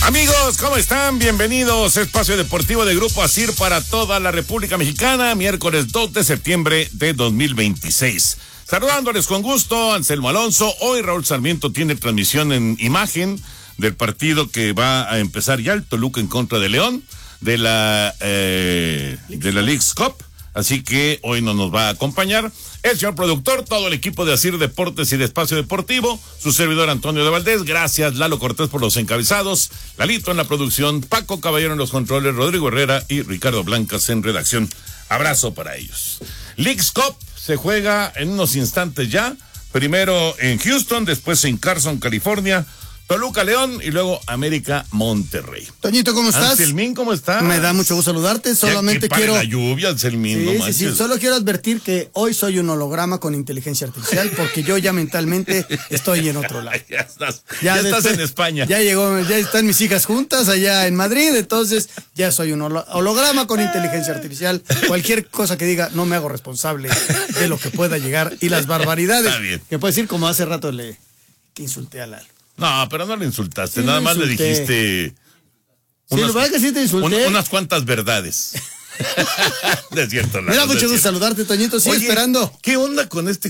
Amigos, ¿cómo están? Bienvenidos a Espacio Deportivo de Grupo ASIR para toda la República Mexicana, miércoles 2 de septiembre de 2026. Saludándoles con gusto, Anselmo Alonso. Hoy Raúl Sarmiento tiene transmisión en imagen del partido que va a empezar ya, el Toluca en contra de León, de la Leagues Cup. Así que hoy no nos va a acompañar el señor productor, todo el equipo de ASIR Deportes y de Espacio Deportivo, su servidor Antonio de Valdés. Gracias, Lalo Cortés, por los encabezados, Lalito en la producción, Paco Caballero en los controles, Rodrigo Herrera y Ricardo Blancas en redacción. Abrazo para ellos. Leagues Cup se juega en unos instantes ya, primero en Houston, después en Carson, California, Toluca, León y luego América, Monterrey. Toñito, ¿cómo estás? Anselmín, ¿cómo estás? Me da mucho gusto saludarte, solamente ya quiero... la lluvia, Anselmín, no manches. Sí, solo quiero advertir que hoy soy un holograma con inteligencia artificial porque yo ya mentalmente estoy en otro lado. ya estás en España. Ya están mis hijas juntas allá en Madrid, entonces ya soy un holograma con inteligencia artificial. Cualquier cosa que diga, no me hago responsable de lo que pueda llegar y las barbaridades que puedo decir, como hace rato que insulté a Lalo. No, pero no le insultaste, nada más le dijiste unas cuantas verdades. De cierto, me da mucho gusto saludarte, Toñito. Sigue esperando. ¿Qué onda con este